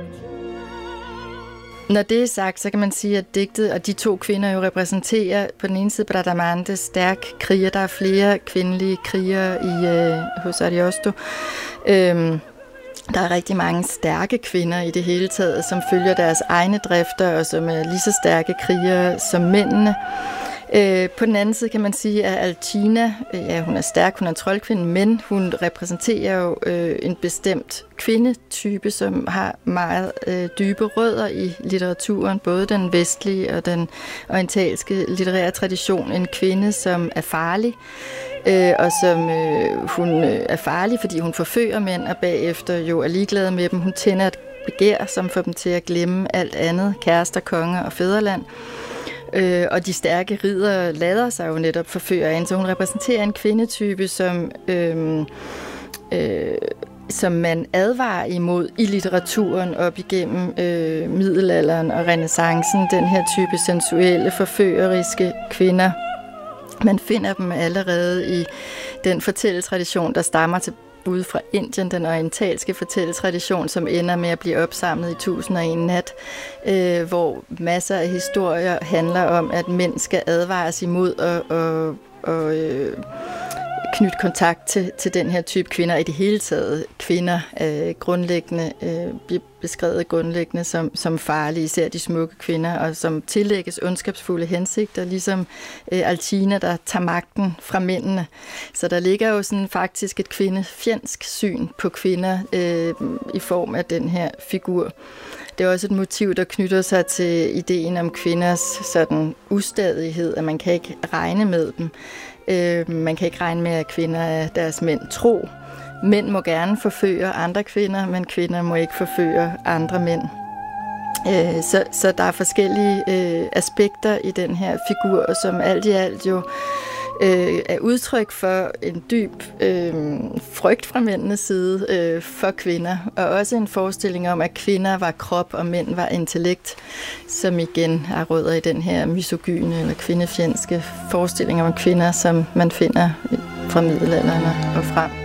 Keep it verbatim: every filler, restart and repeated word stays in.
Når det er sagt, så kan man sige, at digtet og de to kvinder jo repræsenterer på den ene side Bradamante, stærk kriger. Der er flere kvindelige krigere i, øh, hos Ariosto. Øhm, der er rigtig mange stærke kvinder i det hele taget, som følger deres egne drifter og som er lige så stærke krigere som mændene. Øh, på den anden side kan man sige, at Alcina, øh, ja, hun er stærk, hun er en troldkvinde, men hun repræsenterer jo øh, en bestemt kvindetype, som har meget øh, dybe rødder i litteraturen, både den vestlige og den orientalske litterære tradition. En kvinde, som er farlig, øh, og som øh, hun øh, er farlig, fordi hun forfører mænd, og bagefter jo er ligeglad med dem. Hun tænder et begær, som får dem til at glemme alt andet, kærester, konger og fædreland. Øh, og de stærke riddere lader sig jo netop forføre ind, så hun repræsenterer en kvindetype, som, øh, øh, som man advarer imod i litteraturen op igennem øh, middelalderen og renæssancen, den her type sensuelle, forføreriske kvinder. Man finder dem allerede i den fortælletradition, der stammer til ude fra Indien, den orientalske fortælletradition, som ender med at blive opsamlet i Tusind og en nat, øh, hvor masser af historier handler om, at mænd skal advares imod at, at, at, øh, knytte kontakt til, til den her type kvinder. I det hele taget kvinder øh, grundlæggende øh, bliver beskrevet grundlæggende som, som farlige, især de smukke kvinder, og som tillægges ondskabsfulde hensigter, ligesom øh, Alcina, der tager magten fra mændene. Så der ligger jo sådan faktisk et kvindefjendsk syn på kvinder øh, i form af den her figur. Det er også et motiv, der knytter sig til ideen om kvinders sådan ustadighed, at man kan ikke regne med dem. Øh, man kan ikke regne med, at kvinder er deres mænd tro. Mænd må gerne forføre andre kvinder, men kvinder må ikke forføre andre mænd. Øh, så, så der er forskellige øh, aspekter i den her figur, som alt i alt jo øh, er udtryk for en dyb øh, frygt fra mændenes side øh, for kvinder, og også en forestilling om, at kvinder var krop, og mænd var intellekt, som igen er rødder i den her misogyne eller kvindefjendske forestilling om kvinder, som man finder fra middelalderen og frem.